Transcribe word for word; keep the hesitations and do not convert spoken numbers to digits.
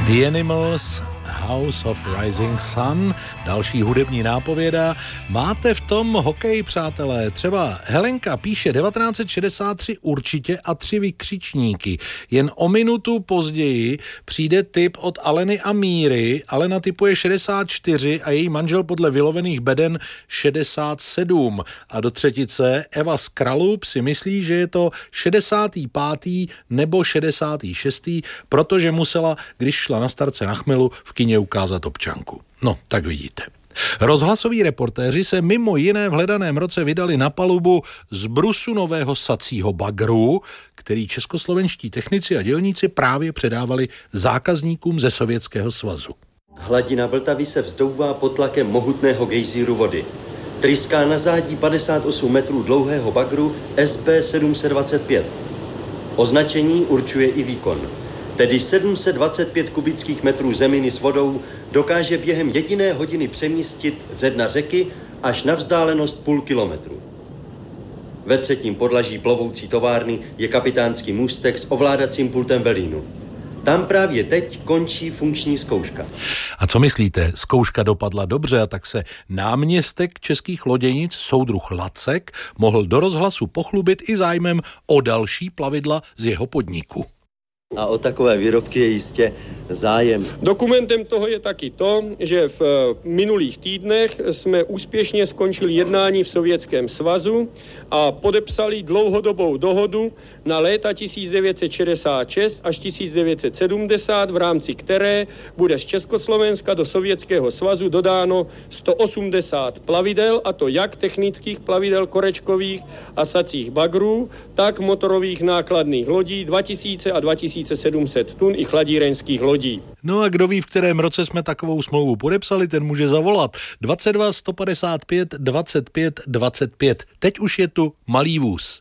The Animals, House of Rising Sun, další hudební nápověda. Máte v tom hokej, přátelé? Třeba Helenka píše devatenáct set šedesát tři určitě a tři vykřičníky. Jen o minutu později přijde tip od Aleny a Míry. Alena tipuje šedesát čtyři a její manžel podle vylovených beden šedesát sedm. A do třetice Eva z Kralup si myslí, že je to šedesátý pátý nebo šedesátý šestý, protože musela, když šla na starce na chmelu, v kině ukázat občanku. No, tak vidíte. Rozhlasoví reportéři se mimo jiné v hledaném roce vydali na palubu z brusu nového sacího bagru, který českoslovenští technici a dělníci právě předávali zákazníkům ze Sovětského svazu. Hladina Vltavy se vzdouvá pod tlakem mohutného gejzíru vody. Tryská na zádí padesát osm metrů dlouhého bagru S B sedm set dvacet pět. Označení určuje i výkon. Tedy sedm set dvacet pět kubických metrů zeminy s vodou dokáže během jediné hodiny přemístit ze dna řeky až na vzdálenost půl kilometru. Ve třetím podlaží plovoucí továrny je kapitánský můstek s ovládacím pultem velínu. Tam právě teď končí funkční zkouška. A co myslíte? Zkouška dopadla dobře a tak se náměstek českých loděnic, soudruh Lacek, mohl do rozhlasu pochlubit i zájmem o další plavidla z jeho podniku. A o takové výrobky je jistě zájem. Dokumentem toho je taky to, že v minulých týdnech jsme úspěšně skončili jednání v Sovětském svazu a podepsali dlouhodobou dohodu na léta tisíc devět set šedesát šest až tisíc devět set sedmdesát, v rámci které bude z Československa do Sovětského svazu dodáno sto osmdesát plavidel, a to jak technických plavidel korečkových a sacích bagrů, tak motorových nákladných lodí dva tisíce a dva tisíce sedm set tun i chladírenských lodí. No a kdo ví, v kterém roce jsme takovou smlouvu podepsali, ten může zavolat dvacet dva sto padesát pět dvacet pět dvacet pět. Teď už je tu malý vůz.